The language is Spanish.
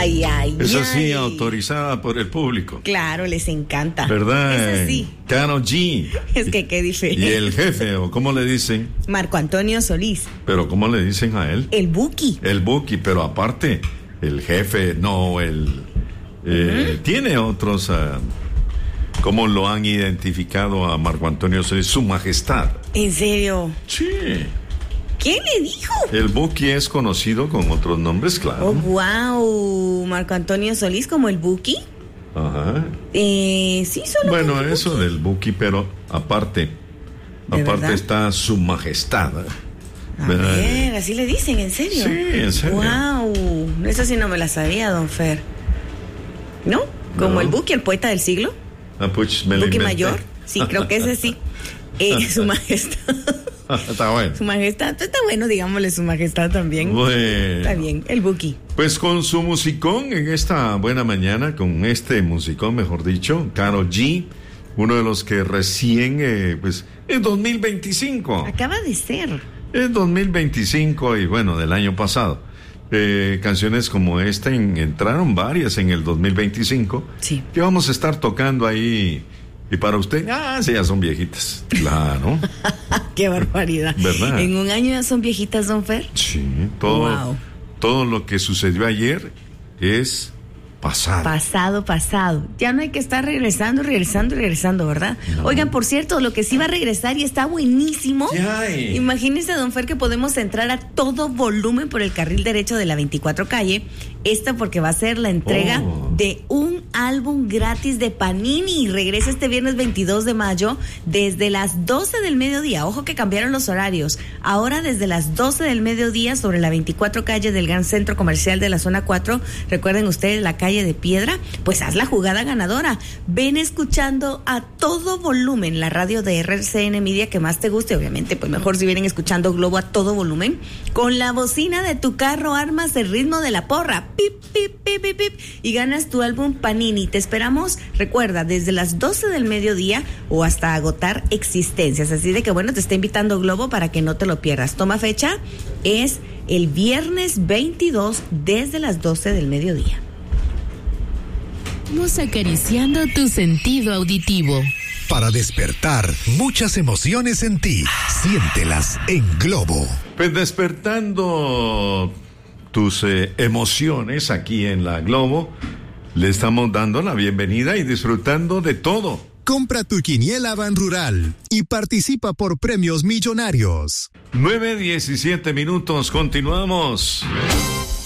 Ay, ay, Es ay. así, autorizada por el público. Claro, les encanta. ¿Verdad? Es así. Karol G. Es que qué diferente. Y el jefe, o ¿cómo le dicen? Marco Antonio Solís. Pero ¿cómo le dicen a él? El Buki. El Buki, pero aparte, el jefe, no, tiene otros, ¿cómo lo han identificado a Marco Antonio Solís? Su Majestad. ¿En serio? Sí. ¿Quién le dijo? El Buki es conocido con otros nombres, claro. Oh, wow. Marco Antonio Solís como el Buki. Ajá. Sí, solo. Bueno, como el eso Buki. del Buki, pero aparte verdad? está Su Majestad. A ver, así le dicen, ¿en serio? Sí, en serio. Wow. Esa sí no me la sabía, don Fer. ¿No? Como No. el Buki, el poeta del siglo. Ah, pues me lo Buki inventé. mayor. Sí, creo que ese sí. Su Majestad. Está bueno. Su Majestad. Está bueno, digámosle Su Majestad también. Bueno. Está bien, el Buki. Pues con su musicón en esta buena mañana, con este musicón, mejor dicho, Karol G, uno de los que recién, pues, es 2025. Acaba de ser. Es 2025 y bueno, del año pasado. Canciones como esta entraron varias en el 2025. Sí. Que vamos a estar tocando ahí. Y para usted, sí, ya son viejitas. Claro. Qué barbaridad. ¿Verdad? ¿En un año ya son viejitas, don Fer? Sí, Wow. todo lo que sucedió ayer es pasado. Pasado. Ya no hay que estar regresando, ¿verdad? No. Oigan, por cierto, lo que sí va a regresar y está buenísimo. Yay. Imagínense, don Fer, que podemos entrar a todo volumen por el carril derecho de la 24 calle. Esta porque va a ser la entrega de un álbum gratis de Panini. Regresa este viernes 22 de mayo desde las 12 del mediodía. Ojo que cambiaron los horarios. Ahora desde las 12 del mediodía sobre la 24 calle del Gran Centro Comercial de la Zona 4. Recuerden ustedes la calle de Piedra. Pues haz la jugada ganadora. Ven escuchando a todo volumen la radio de RCN Media que más te guste. Obviamente, pues mejor si vienen escuchando Globo a todo volumen. Con la bocina de tu carro armas el ritmo de la porra. Pip, pip, pip, pip, pip, y ganas tu álbum Panini. Te esperamos, recuerda, desde las 12 del mediodía o hasta agotar existencias. Así de que bueno, te está invitando Globo para que no te lo pierdas. Toma fecha, es el viernes 22 desde las 12 del mediodía. Vamos acariciando tu sentido auditivo. Para despertar muchas emociones en ti, siéntelas en Globo. Pues despertando tus emociones aquí en la Globo, le estamos dando la bienvenida y disfrutando de todo. Compra tu quiniela Ban Rural y participa por premios millonarios. 9:17, continuamos.